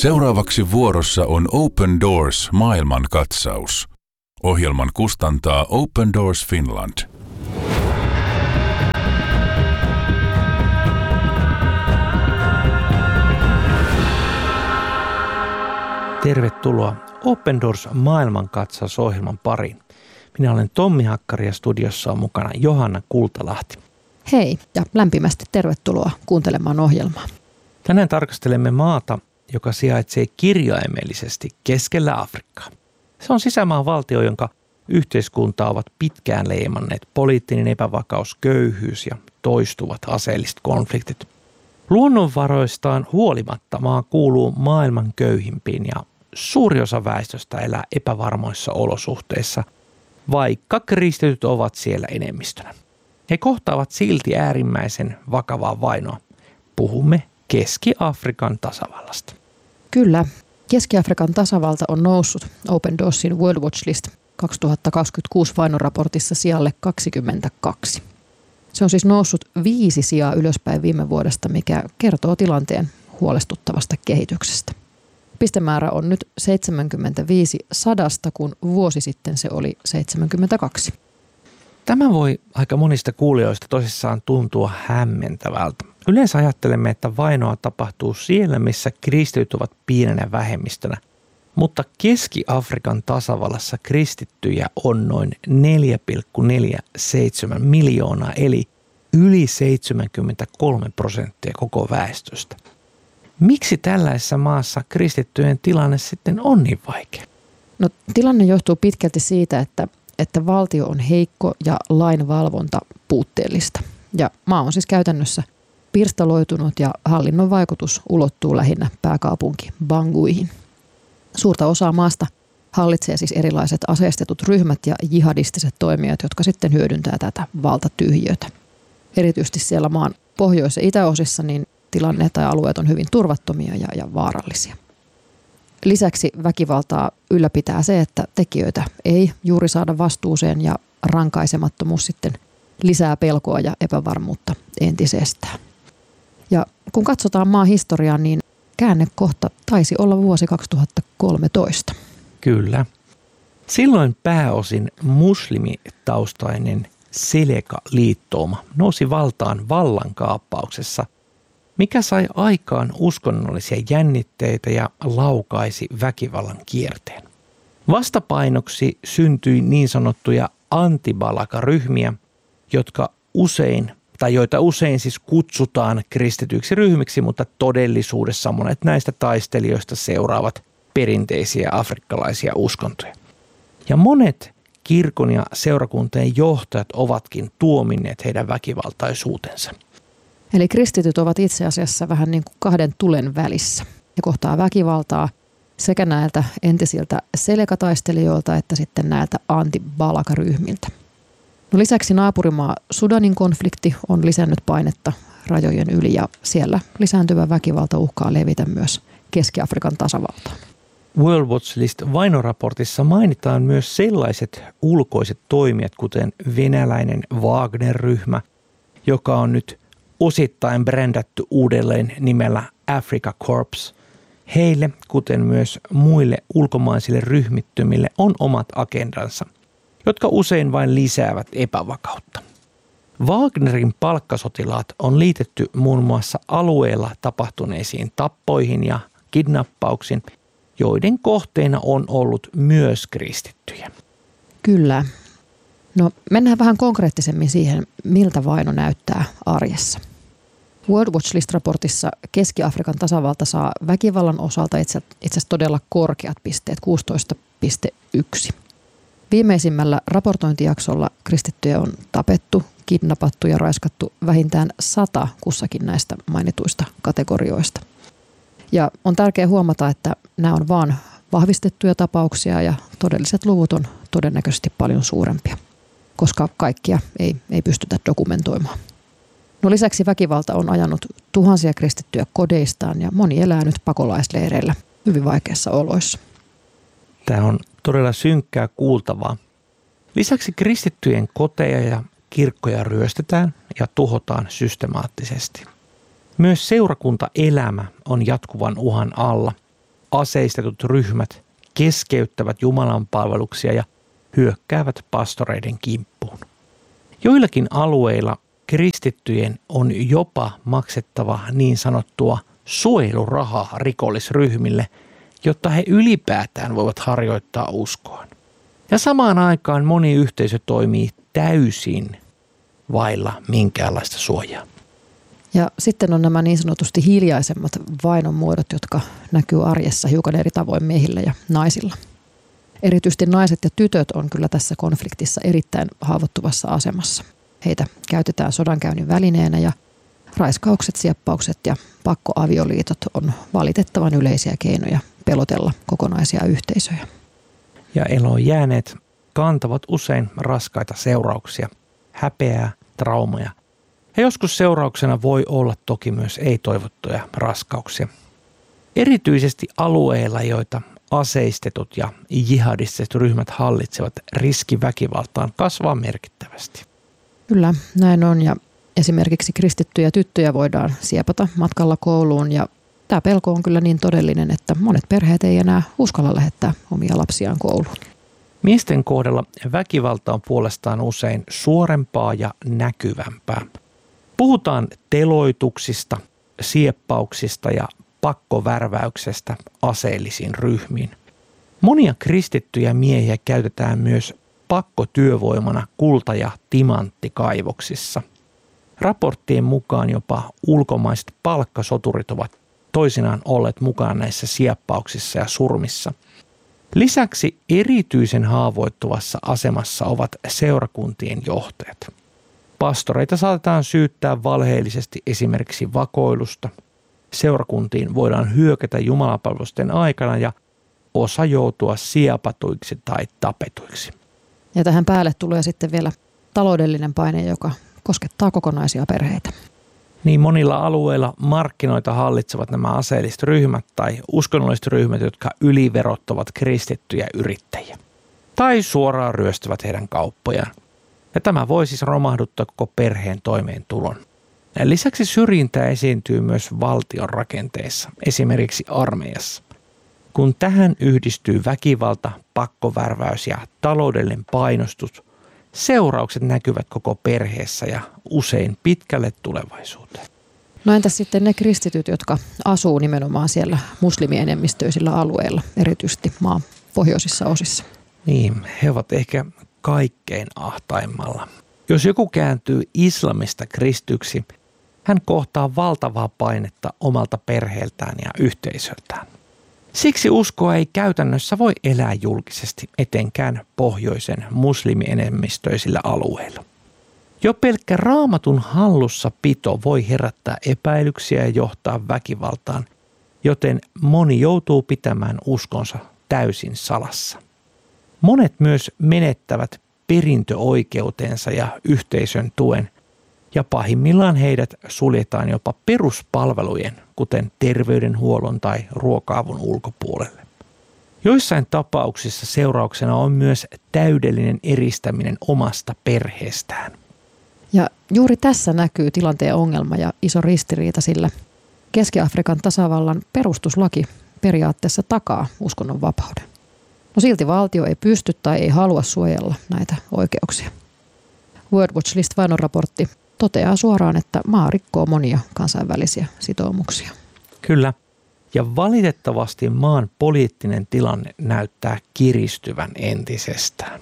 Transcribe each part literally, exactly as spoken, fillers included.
Seuraavaksi vuorossa on Open Doors maailmankatsaus. Ohjelman kustantaa Open Doors Finland. Tervetuloa Open Doors maailmankatsausohjelman pariin. Minä olen Tommi Hakkari ja studiossa on mukana Johanna Kultalahti. Hei ja lämpimästi tervetuloa kuuntelemaan ohjelmaa. Tänään tarkastelemme maata, joka sijaitsee kirjaimellisesti keskellä Afrikkaa. Se on sisämaan valtio, jonka yhteiskuntaa ovat pitkään leimanneet poliittinen epävakaus, köyhyys ja toistuvat aseelliset konfliktit. Luonnonvaroistaan huolimatta maa kuuluu maailman köyhimpiin ja suuri osa väestöstä elää epävarmoissa olosuhteissa, vaikka kristityt ovat siellä enemmistönä. He kohtaavat silti äärimmäisen vakavaa vainoa. Puhumme Keski-Afrikan tasavallasta. Kyllä, Keski-Afrikan tasavalta on noussut Open Doorsin World Watch List kaksituhattakaksikymmentäkuusi vainoraportissa sijalle kaksikymmentäkaksi. Se on siis noussut viisi sijaa ylöspäin viime vuodesta, mikä kertoo tilanteen huolestuttavasta kehityksestä. Pistemäärä on nyt seitsemänkymmentäviisi sadasta, kun vuosi sitten se oli seitsemänkymmentäkaksi. Tämä voi aika monista kuulijoista tosissaan tuntua hämmentävältä. Yleensä ajattelemme, että vainoa tapahtuu siellä, missä kristityt ovat pienenä vähemmistönä. Mutta Keski-Afrikan tasavallassa kristittyjä on noin neljä pilkku neljäkymmentäseitsemän miljoonaa, eli yli seitsemänkymmentäkolme prosenttia koko väestöstä. Miksi tällaisessa maassa kristittyjen tilanne sitten on niin vaikea? No, tilanne johtuu pitkälti siitä, että, että valtio on heikko ja lainvalvonta puutteellista. Ja maa on siis käytännössä pirstaloitunut ja hallinnon vaikutus ulottuu lähinnä pääkaupunki Banguihin. Suurta osaa maasta hallitsee siis erilaiset aseistetut ryhmät ja jihadistiset toimijat, jotka sitten hyödyntää tätä valtatyhjiötä. Erityisesti siellä maan pohjois- ja itäosissa niin tilanne tai alueet on hyvin turvattomia ja, ja vaarallisia. Lisäksi väkivaltaa ylläpitää se, että tekijöitä ei juuri saada vastuuseen ja rankaisemattomuus sitten lisää pelkoa ja epävarmuutta entisestään. Ja kun katsotaan maan historiaa, niin käännekohta taisi olla vuosi kaksituhattakolmetoista. Kyllä. Silloin pääosin muslimitaustainen Seleka-liittouma nousi valtaan vallankaappauksessa, mikä sai aikaan uskonnollisia jännitteitä ja laukaisi väkivallan kierteen. Vastapainoksi syntyi niin sanottuja antibalaka-ryhmiä, jotka usein tai joita usein siis kutsutaan kristityiksi ryhmiksi, mutta todellisuudessa monet näistä taistelijoista seuraavat perinteisiä afrikkalaisia uskontoja. Ja monet kirkon ja seurakuntien johtajat ovatkin tuominneet heidän väkivaltaisuutensa. Eli kristityt ovat itse asiassa vähän niin kuin kahden tulen välissä. He kohtaa väkivaltaa sekä näiltä entisiltä selekataistelijoilta että sitten näiltä antibalaka-ryhmiltä. No lisäksi naapurimaa Sudanin konflikti on lisännyt painetta rajojen yli ja siellä lisääntyvä väkivalta uhkaa levitä myös Keski-Afrikan tasavaltaan. World Watch List vainoraportissa mainitaan myös sellaiset ulkoiset toimijat, kuten venäläinen Wagner-ryhmä, joka on nyt osittain brändätty uudelleen nimellä Africa Corps. Heille, kuten myös muille ulkomaisille ryhmittymille, on omat agendansa, jotka usein vain lisäävät epävakautta. Wagnerin palkkasotilaat on liitetty muun muassa alueella tapahtuneisiin tappoihin ja kidnappauksiin, joiden kohteena on ollut myös kristittyjä. Kyllä. No mennään vähän konkreettisemmin siihen, miltä vaino näyttää arjessa. World Watch List-raportissa Keski-Afrikan tasavalta saa väkivallan osalta itse asiassa todella korkeat pisteet, kuusitoista pilkku yksi. Viimeisimmällä raportointijaksolla kristittyjä on tapettu, kidnappattu ja raiskattu vähintään sata kussakin näistä mainituista kategorioista. Ja on tärkeää huomata, että nämä on vain vahvistettuja tapauksia ja todelliset luvut on todennäköisesti paljon suurempia, koska kaikkia ei, ei pystytä dokumentoimaan. No lisäksi väkivalta on ajanut tuhansia kristittyjä kodeistaan ja moni elää nyt pakolaisleireillä hyvin vaikeissa oloissa. Tämä on todella synkkää kuultavaa. Lisäksi kristittyjen koteja ja kirkkoja ryöstetään ja tuhotaan systemaattisesti. Myös seurakuntaelämä on jatkuvan uhan alla. aseistetut ryhmät keskeyttävät Jumalan palveluksia ja hyökkäävät pastoreiden kimppuun. Joillakin alueilla kristittyjen on jopa maksettava niin sanottua suojelurahaa rikollisryhmille, jotta he ylipäätään voivat harjoittaa uskoaan. Ja samaan aikaan moni yhteisö toimii täysin vailla minkäänlaista suojaa. Ja sitten on nämä niin sanotusti hiljaisemmat vainon muodot, jotka näkyy arjessa hiukan eri tavoin miehillä ja naisilla. Erityisesti naiset ja tytöt on kyllä tässä konfliktissa erittäin haavoittuvassa asemassa. Heitä käytetään sodankäynnin välineenä ja raiskaukset, sieppaukset ja pakkoavioliitot on valitettavan yleisiä keinoja pelotella kokonaisia yhteisöjä. Ja eloon jääneet kantavat usein raskaita seurauksia, häpeää, traumaja. Ja joskus seurauksena voi olla toki myös ei-toivottuja raskauksia. Erityisesti alueilla, joita aseistetut ja jihadistiset ryhmät hallitsevat, riski väkivaltaan kasvaa merkittävästi. Kyllä, näin on, ja esimerkiksi kristittyjä tyttöjä voidaan siepata matkalla kouluun, ja tämä pelko on kyllä niin todellinen, että monet perheet ei enää uskalla lähettää omia lapsiaan kouluun. Miesten kohdalla väkivalta on puolestaan usein suorempaa ja näkyvämpää. Puhutaan teloituksista, sieppauksista ja pakkovärväyksestä aseellisiin ryhmiin. Monia kristittyjä miehiä käytetään myös pakkotyövoimana kulta- ja timanttikaivoksissa. Raporttien mukaan jopa ulkomaiset palkkasoturit ovat toisinaan olleet mukana näissä sieppauksissa ja surmissa. Lisäksi erityisen haavoittuvassa asemassa ovat seurakuntien johtajat. Pastoreita saatetaan syyttää valheellisesti esimerkiksi vakoilusta. Seurakuntiin voidaan hyökätä jumalapalvelusten aikana ja osa joutua siepatuiksi tai tapetuiksi. Ja tähän päälle tulee sitten vielä taloudellinen paine, joka koskettaa kokonaisia perheitä. Niin monilla alueilla markkinoita hallitsevat nämä aseelliset ryhmät tai uskonnolliset ryhmät, jotka yliverottavat kristittyjä yrittäjiä. Tai suoraan ryöstävät heidän kauppojaan. Ja tämä voi siis romahduttaa koko perheen toimeentulon. Ja lisäksi syrjintää esiintyy myös valtion rakenteissa, esimerkiksi armeijassa. Kun tähän yhdistyy väkivalta, pakkovärväys ja taloudellinen painostus, seuraukset näkyvät koko perheessä ja usein pitkälle tulevaisuuteen. No entäs sitten ne kristityt, jotka asuu nimenomaan siellä muslimienemmistöisillä alueilla, erityisesti maan pohjoisissa osissa? Niin, he ovat ehkä kaikkein ahtaimmalla. Jos joku kääntyy islamista kristyksi, hän kohtaa valtavaa painetta omalta perheeltään ja yhteisöltään. Siksi uskoa ei käytännössä voi elää julkisesti, etenkään pohjoisen muslimienemmistöisillä alueilla. Jo pelkkä raamatun hallussapito voi herättää epäilyksiä ja johtaa väkivaltaan, joten moni joutuu pitämään uskonsa täysin salassa. Monet myös menettävät perintöoikeutensa ja yhteisön tuen, ja pahimmillaan heidät suljetaan jopa peruspalvelujen, kuten terveydenhuollon tai ruoka-avun ulkopuolelle. Joissain tapauksissa seurauksena on myös täydellinen eristäminen omasta perheestään. Ja juuri tässä näkyy tilanteen ongelma ja iso ristiriita, sillä Keski-Afrikan tasavallan perustuslaki periaatteessa takaa uskonnonvapauden. No silti valtio ei pysty tai ei halua suojella näitä oikeuksia. World Watch List -vainoraportti toteaa suoraan, että maa rikkoo monia kansainvälisiä sitoumuksia. Kyllä, ja valitettavasti maan poliittinen tilanne näyttää kiristyvän entisestään.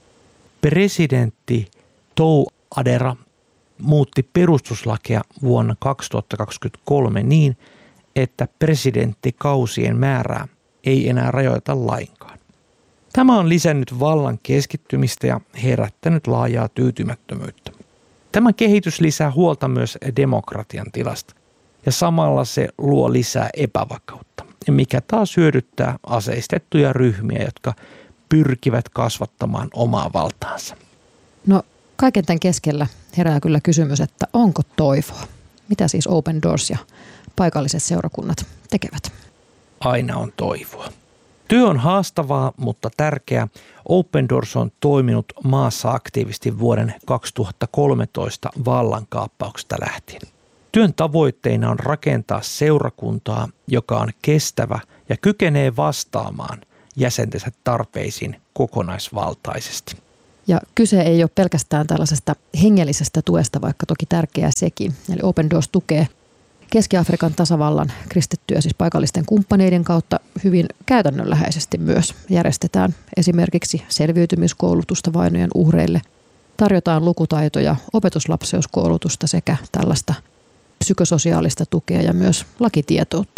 Presidentti Touadera muutti perustuslakia vuonna kaksituhattakaksikymmentäkolme niin, että presidenttikausien määrää ei enää rajoita lainkaan. Tämä on lisännyt vallan keskittymistä ja herättänyt laajaa tyytymättömyyttä. Tämä kehitys lisää huolta myös demokratian tilasta ja samalla se luo lisää epävakautta, mikä taas hyödyttää aseistettuja ryhmiä, jotka pyrkivät kasvattamaan omaa valtaansa. No kaiken tämän keskellä herää kyllä kysymys, että onko toivoa? Mitä siis Open Doors ja paikalliset seurakunnat tekevät? Aina on toivoa. Työ on haastavaa, mutta tärkeää. Open Doors on toiminut maassa aktiivisesti vuoden kaksituhattakolmetoista vallankaappauksesta lähtien. Työn tavoitteena on rakentaa seurakuntaa, joka on kestävä ja kykenee vastaamaan jäsentensä tarpeisiin kokonaisvaltaisesti. Ja kyse ei ole pelkästään tällaisesta hengellisestä tuesta, vaikka toki tärkeää sekin. Eli Open Doors tukee Keski-Afrikan tasavallan kristittyjä siis paikallisten kumppaneiden kautta hyvin käytännönläheisesti myös. Järjestetään esimerkiksi selviytymiskoulutusta vainojen uhreille, tarjotaan lukutaitoja, opetuslapseuskoulutusta sekä tällaista psykososiaalista tukea ja myös lakitietoutta.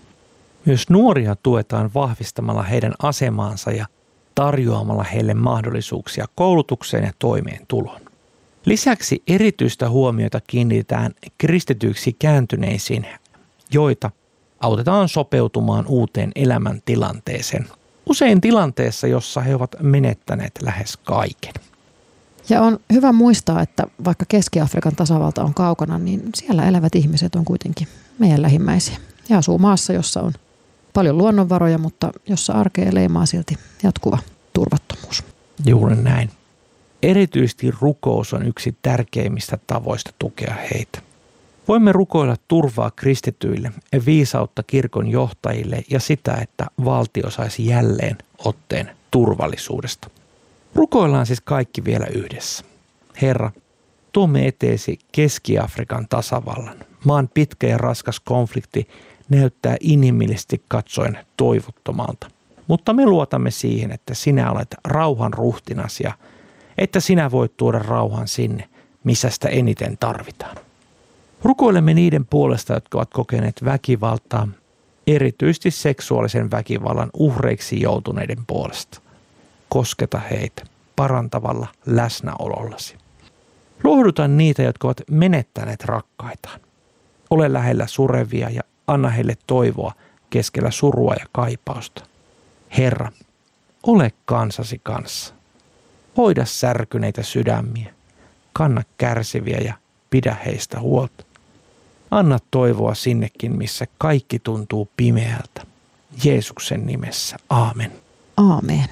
Myös nuoria tuetaan vahvistamalla heidän asemaansa ja tarjoamalla heille mahdollisuuksia koulutukseen ja toimeentuloon. Lisäksi erityistä huomiota kiinnitetään kristityiksi kääntyneisiin, joita autetaan sopeutumaan uuteen elämäntilanteeseen. Usein tilanteessa, jossa he ovat menettäneet lähes kaiken. Ja on hyvä muistaa, että vaikka Keski-Afrikan tasavalta on kaukana, niin siellä elävät ihmiset on kuitenkin meidän lähimmäisiä. He asuu maassa, jossa on paljon luonnonvaroja, mutta jossa arkea leimaa silti jatkuva turvattomuus. Juuri näin. Erityisesti rukous on yksi tärkeimmistä tavoista tukea heitä. Voimme rukoilla turvaa kristityille ja viisautta kirkon johtajille ja sitä, että valtio saisi jälleen otteen turvallisuudesta. Rukoillaan siis kaikki vielä yhdessä. Herra, tuomme eteesi Keski-Afrikan tasavallan. Maan pitkä ja raskas konflikti näyttää inhimillisesti katsoen toivottomalta. Mutta me luotamme siihen, että sinä olet rauhan ruhtinas ja että sinä voit tuoda rauhan sinne, missä sitä eniten tarvitaan. Rukoilemme niiden puolesta, jotka ovat kokeneet väkivaltaa, erityisesti seksuaalisen väkivallan uhreiksi joutuneiden puolesta. Kosketa heitä parantavalla läsnäolollasi. Lohduta niitä, jotka ovat menettäneet rakkaitaan. Ole lähellä surevia ja anna heille toivoa keskellä surua ja kaipausta. Herra, ole kansasi kanssa. Hoida särkyneitä sydämiä, kanna kärsiviä ja pidä heistä huolta. Anna toivoa sinnekin, missä kaikki tuntuu pimeältä. Jeesuksen nimessä, aamen. Aamen.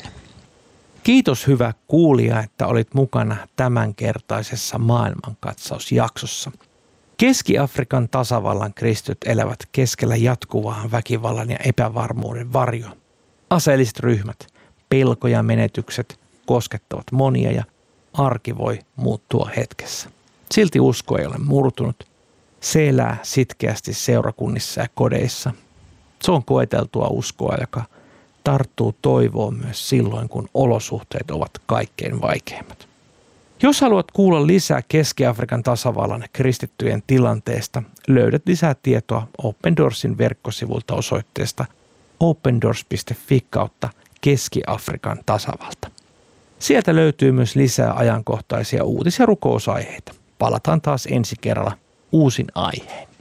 Kiitos hyvä kuulija, että olit mukana tämänkertaisessa maailmankatsausjaksossa. Keski-Afrikan tasavallan kristityt elävät keskellä jatkuvaa väkivallan ja epävarmuuden varjoa. Aseelliset ryhmät, pelko ja menetykset koskettavat monia ja arki voi muuttua hetkessä. Silti usko ei ole murtunut. Se elää sitkeästi seurakunnissa ja kodeissa. Se on koeteltua uskoa, joka tarttuu toivoon myös silloin, kun olosuhteet ovat kaikkein vaikeimmat. Jos haluat kuulla lisää Keski-Afrikan tasavallan kristittyjen tilanteesta, löydät lisää tietoa Open Doorsin verkkosivulta osoitteesta opendoors piste fi kautta Keski-Afrikan tasavalta. Sieltä löytyy myös lisää ajankohtaisia uutis- ja rukousaiheita. Palataan taas ensi kerralla uusin aiheen.